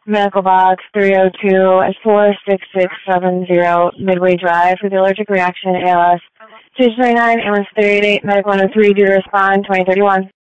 Medical Box 302-466670 Midway Drive for the allergic reaction ALS. Stage 29, ambulance 388, medical 103 due to respond 2031.